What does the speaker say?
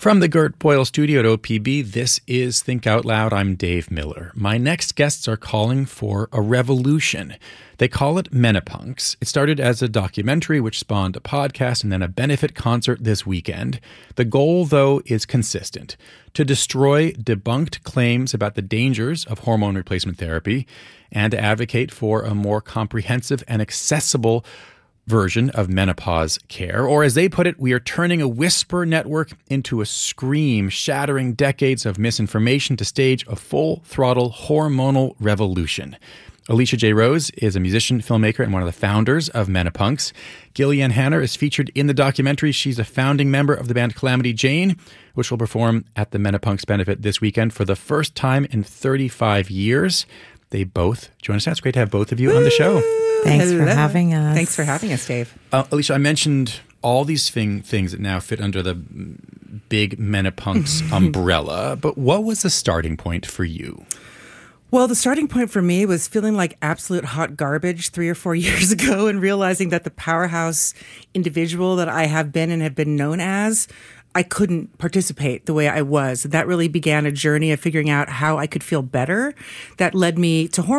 From the Gert Boyle studio at OPB, this is Think Out Loud. I'm Dave Miller. My next guests are calling for a revolution. They call it Menopunks. It started as a documentary which spawned a podcast and then a benefit concert this weekend. The goal, though, is consistent: to destroy debunked claims about the dangers of hormone replacement therapy and to advocate for a more comprehensive and accessible version of menopause care. Or as they put it, we are turning a whisper network into a scream, shattering decades of misinformation to stage a full-throttle hormonal revolution. Alicia J. Rose is a musician, filmmaker, and one of the founders of Menopunks. Gillian Hanner is featured in the documentary. She's a founding member of the band Calamity Jane, which will perform at the Menopunks benefit this weekend for the first time in 35 years. They both join us now. It's great to have both of you on the show. Thanks for having us. Thanks for having us, Dave. Alicia, I mentioned all these things that now fit under the big Menopunks umbrella, but what was the starting point for you? Well, the starting point for me was feeling like absolute hot garbage 3 or 4 years ago and realizing that the powerhouse individual that I have been and have been known as, I couldn't participate the way I was. That really began a journey of figuring out how I could feel better. That led me to